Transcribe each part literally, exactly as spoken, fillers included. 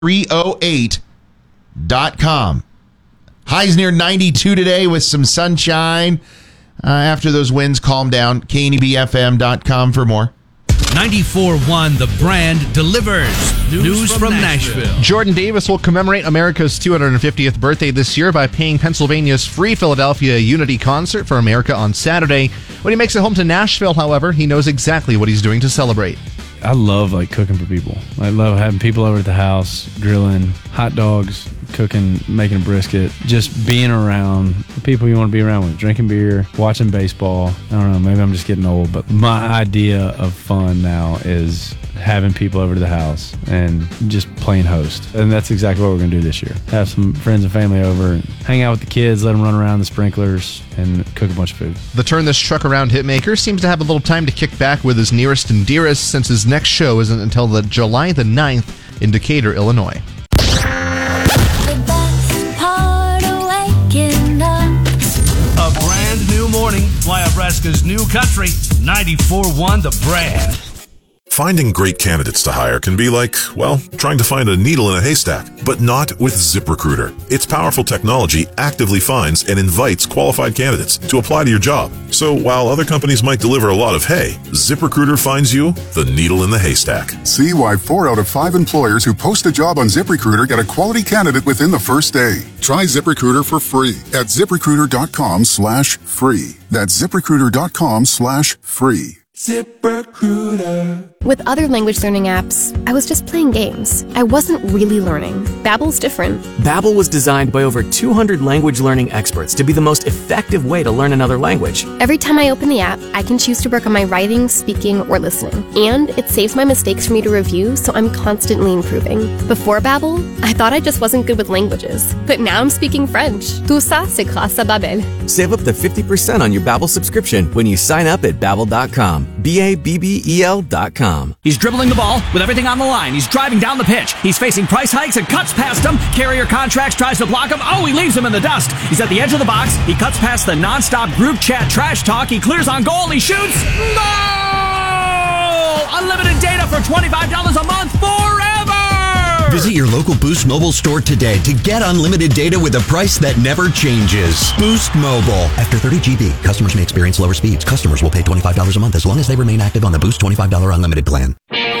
three oh eight dot com. Highs near ninety-two today with some sunshine. Uh, after those winds calm down, K N E B F M dot com for more. ninety-four point one The Brand delivers news, news from, from Nashville. Nashville. Jordan Davis will commemorate America's two hundred fiftieth birthday this year by paying Pennsylvania's free Philadelphia Unity Concert for America on Saturday. When he makes it home to Nashville, however, he knows exactly what he's doing to celebrate. I love like cooking for people. I love having people over at the house, grilling, hot dogs, cooking, making a brisket, just being around the people you want to be around with, drinking beer, watching baseball. I don't know, maybe I'm just getting old, but my idea of fun now is having people over to the house and just playing host. And that's exactly what we're going to do this year. Have some friends and family over, and hang out with the kids, let them run around the sprinklers, and cook a bunch of food. The Turn This Truck Around hitmaker seems to have a little time to kick back with his nearest and dearest, since his next show isn't until the July the ninth in Decatur, Illinois. The best part of waking up. A brand new morning, Wyobraska's new country, ninety-four point one The Brand. Finding great candidates to hire can be like, well, trying to find a needle in a haystack, but not with ZipRecruiter. Its powerful technology actively finds and invites qualified candidates to apply to your job. So while other companies might deliver a lot of hay, ZipRecruiter finds you the needle in the haystack. See why four out of five employers who post a job on ZipRecruiter get a quality candidate within the first day. Try ZipRecruiter for free at ZipRecruiter.com slash free. That's ZipRecruiter.com slash free. ZipRecruiter. With other language learning apps, I was just playing games. I wasn't really learning. Babbel's different. Babbel was designed by over two hundred language learning experts to be the most effective way to learn another language. Every time I open the app, I can choose to work on my writing, speaking, or listening. And it saves my mistakes for me to review, so I'm constantly improving. Before Babbel, I thought I just wasn't good with languages. But now I'm speaking French. Tout ça, c'est grâce à Babbel. Save up to fifty percent on your Babbel subscription when you sign up at Babbel dot com. B A B B E L dot com. He's dribbling the ball with everything on the line. He's driving down the pitch. He's facing price hikes and cuts past him. Carrier Contracts tries to block him. Oh, he leaves him in the dust. He's at the edge of the box. He cuts past the nonstop group chat trash talk. He clears on goal. He shoots. Goal! Unlimited data for twenty-five dollars a month forever! Visit your local Boost Mobile store today to get unlimited data with a price that never changes. Boost Mobile. After thirty gigabytes, customers may experience lower speeds. Customers will pay twenty-five dollars a month as long as they remain active on the Boost twenty-five dollars unlimited plan.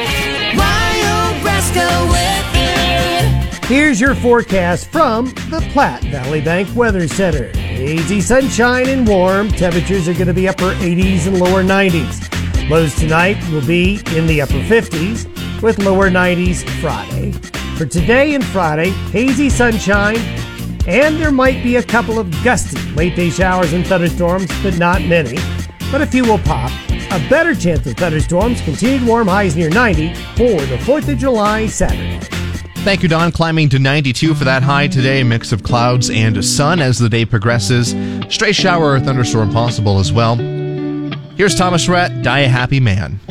Wyobraska with it. Here's your forecast from the Platte Valley Bank Weather Center. Hazy sunshine and warm. Temperatures are going to be upper eighties and lower nineties. Lows tonight will be in the upper fifties with lower nineties Friday. For today and Friday, hazy sunshine, and there might be a couple of gusty late-day showers and thunderstorms, but not many. But a few will pop. A better chance of thunderstorms, continued warm highs near ninety for the fourth of July Saturday. Thank you, Don. Climbing to ninety-two for that high today. A mix of clouds and sun as the day progresses. Stray shower or thunderstorm possible as well. Here's Thomas Rhett, Die a Happy Man.